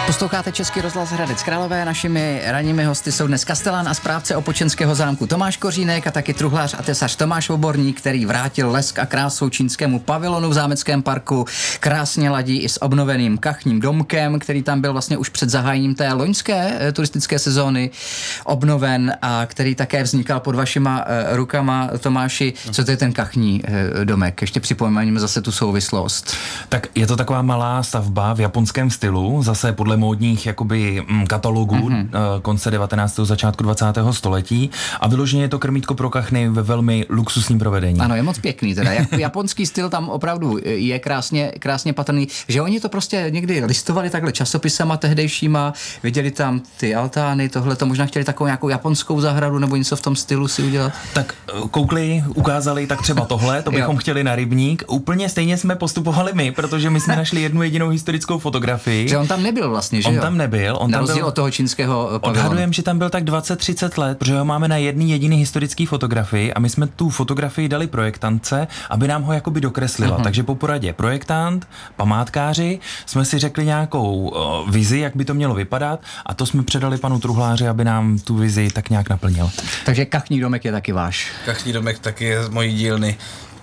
Posloucháte Český rozhlas Hradec Králové. Našimi ranními hosty jsou dnes kastelán a správce Opočenského zámku Tomáš Kořínek a taky truhlář a tesař Tomáš Voborník, který vrátil lesk a krásu čínskému pavilonu v zámeckém parku. Krásně ladí i s obnoveným kachním domkem, který tam byl vlastně už před zahájením té loňské turistické sezóny obnoven a který také vznikal pod vašima rukama, Tomáši. Co to je ten kachní domek? Ještě připomeňme zase tu souvislost. Tak je to taková malá stavba v japonském stylu, zase podle módních jakoby katalogů konce 19. začátku 20. století a vyloženě je to krmítko pro kachny ve velmi luxusním provedení. Ano, je moc pěkný teda. Japonský styl tam opravdu je krásně patrný, že oni to prostě někdy listovali takhle časopisama tehdejšíma, viděli tam ty altány, tohle to možná chtěli takovou nějakou japonskou zahradu nebo něco v tom stylu si udělat. Tak koukli, ukázali tak třeba tohle, to bychom chtěli na rybník. Úplně stejně jsme postupovali my, protože my jsme našli jednu jedinou historickou fotografii. Že on tam nebyl vlastně, že on tam nebyl. Na rozdíl od toho čínského pavilonu. Odhadujem, že tam byl tak 20-30 let, protože ho máme na jedný jediný historický fotografii a my jsme tu fotografii dali projektantce, aby nám ho jakoby dokreslila. Takže po poradě projektant, památkáři, jsme si řekli nějakou vizi, jak by to mělo vypadat a to jsme předali panu truhláři, aby nám tu vizi tak nějak naplnil. Takže kachní domek je taky váš. Kachní domek taky je z mojí dílny.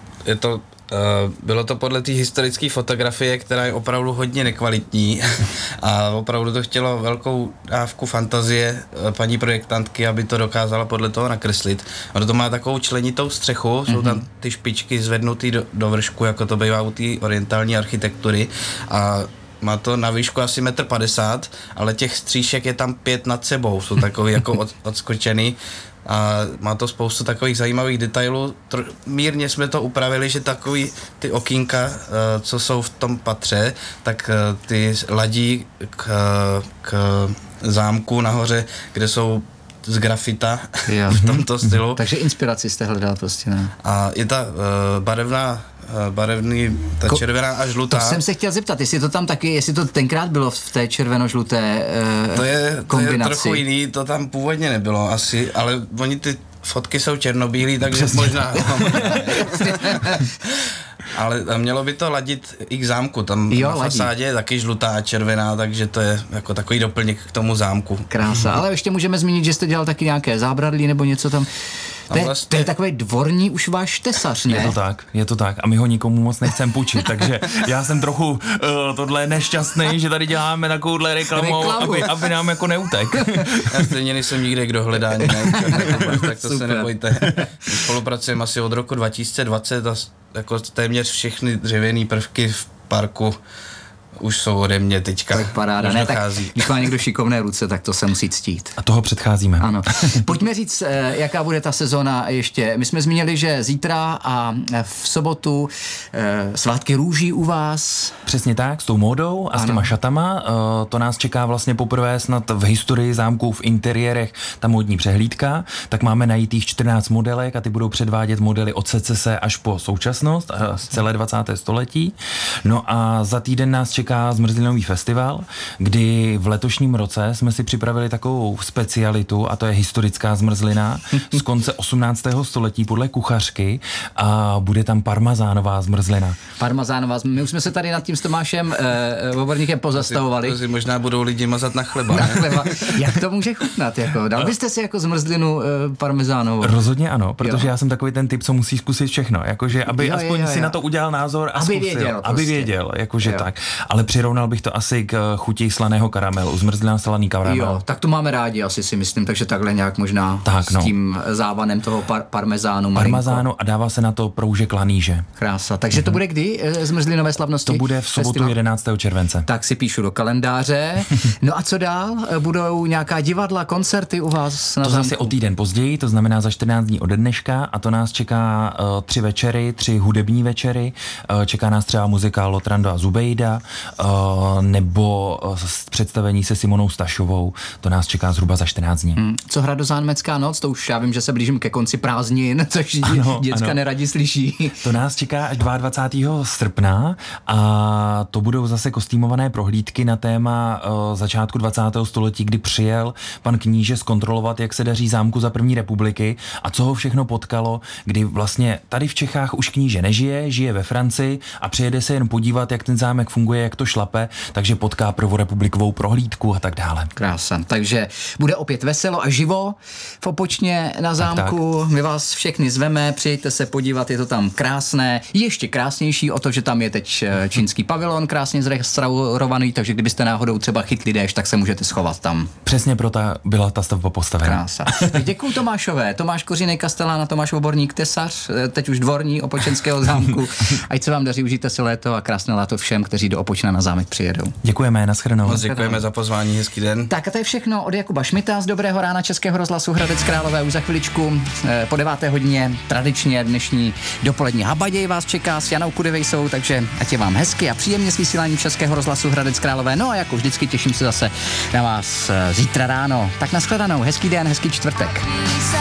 Bylo to podle té historické fotografie, která je opravdu hodně nekvalitní a opravdu to chtělo velkou dávku fantazie paní projektantky, aby to dokázala podle toho nakreslit. Ono to má takovou členitou střechu, jsou tam ty špičky zvednutý do vršku, jako to bývá u té orientální architektury a má to na výšku asi 1,50 m, ale těch stříšek je tam 5 nad sebou, jsou takový jako odskočený. A má to spoustu takových zajímavých detailů. Mírně jsme to upravili, že takový ty okýnka, co jsou v tom patře, tak ty ladí k zámku nahoře, kde jsou z grafita v tomto stylu. Takže inspiraci jste hledal prostě, ne? A je ta barevný, ta červená a žlutá. To jsem se chtěl zeptat, jestli to tenkrát bylo v té červeno-žluté kombinaci. To je trochu jiný, to tam původně nebylo asi, ale oni ty fotky jsou černobílý, takže možná. Ale mělo by to ladit i k zámku, tam na fasádě je taky žlutá a červená, takže to je jako takový doplněk k tomu zámku. Krása, ale ještě můžeme zmínit, že jste dělal taky nějaké zábradlí nebo něco tam. To je takový dvorní už váš tesař, ne? Je to tak a my ho nikomu moc nechcem půjčit, takže já jsem trochu tohle nešťastný, že tady děláme takovouhle reklamu. Aby nám jako neutek. Já stejně nejsem nikde k dohledání, tak to se nebojte. Spolupracujeme asi od roku 2020 a jako téměř všechny dřevěné prvky v parku už jsou ode mě teďka. Tak paráda, ne, tak když má někdo šikovné ruce, tak to se musí ctít. A toho předcházíme. Ano. Pojďme říct, jaká bude ta sezóna ještě. My jsme zmínili, že zítra a v sobotu svátky růží u vás. Přesně tak, s tou módou a s těma šatama. To nás čeká vlastně poprvé snad v historii zámku v interiérech ta módní přehlídka. Tak máme najít 14 modelek a ty budou předvádět modely od secese až po současnost, celé 20. století. No a za týden nás čeká zmrzlinový festival, kdy v letošním roce jsme si připravili takovou specialitu a to je historická zmrzlina z konce 18. století podle kuchařky a bude tam parmazánová zmrzlina. My už jsme se tady nad tím s Tomášem Voborníkem pozastavovali. To si možná budou lidi mazat na chleba. Jak to může chutnat? Jako? Dal byste si jako zmrzlinu parmezánovou? Rozhodně ano, protože já jsem takový ten typ, co musí zkusit všechno. Jakože, aby aspoň si na to udělal názor a zkusil. Aby věděl, jakože tak. Ale přirovnal bych to asi k chuti slaného karamelu, zmrzlina slaný karamel. Jo, tak to máme rádi, asi si myslím, takže takhle nějak možná s tím závanem toho parmezánu a dává se na to proužek laníže. Krása. Takže to bude kdy zmrzlinové slavnosti? To bude v sobotu 11. července. Tak si píšu do kalendáře. No a co dál? Budou nějaká divadla, koncerty u vás na zámku? To zase o týden později, to znamená za 14 dní ode dneška a to nás čeká 3 večery, 3 hudební večery. Čeká nás třeba muzikál Lotrando a Zubejda, nebo představení se Simonou Stašovou, to nás čeká zhruba za 14 dní. Co Hradozámecká noc, to už já vím, že se blížím ke konci prázdnin, což děcka neradi slyší. To nás čeká až 22. srpna a to budou zase kostýmované prohlídky na téma začátku 20. století, kdy přijel pan kníže zkontrolovat, jak se daří zámku za první republiky a co ho všechno potkalo, kdy vlastně tady v Čechách už kníže nežije, žije ve Francii a přijede se jen podívat, jak ten zámek funguje, jak to šlape, takže potká prvorepublikovou prohlídku a tak dále. Krása. Takže bude opět veselo a živo v Opočně na zámku. Tak. My vás všechny zveme, přijďte se podívat, je to tam krásné. Ještě krásnější o to, že tam je teď čínský pavilon krásně zrestaurovaný, takže kdybyste náhodou třeba chytli déšť, tak se můžete schovat tam. Přesně proto byla ta stavba postavena. Krása. Tak děkuju Tomášové. Tomáš Kořínek, Kastelán a Tomáš Voborník, tesař, teď už dvorní Opočenského zámku. Ať se vám daří, užijte si léto a krásné léto všem, kteří do Opočna na zámek přijedou. Děkujeme, nashledanou. Moc děkujeme za pozvání, hezký den. Tak a to je všechno od Jakuba Šmita z Dobrého rána Českého rozhlasu Hradec Králové. Už za chviličku po 9. hodině tradičně dnešní dopolední Habaděj vás čeká s Janou Kudevejsou, takže ať je vám hezky a příjemně s vysíláním Českého rozhlasu Hradec Králové. No a jako vždycky těším se zase na vás zítra ráno. Tak nashledanou, hezký den, hezký čtvrtek.